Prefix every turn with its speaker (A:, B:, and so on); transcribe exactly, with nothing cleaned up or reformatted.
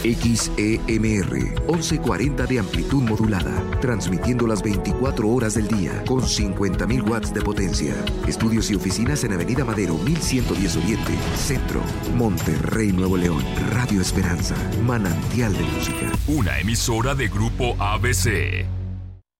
A: X E M R, once cuarenta de amplitud modulada, transmitiendo las veinticuatro horas del día con cincuenta mil watts de potencia. Estudios y oficinas en Avenida Madero mil ciento diez Oriente, Centro, Monterrey, Nuevo León. Radio Esperanza, manantial de música.
B: Una emisora de Grupo A B C.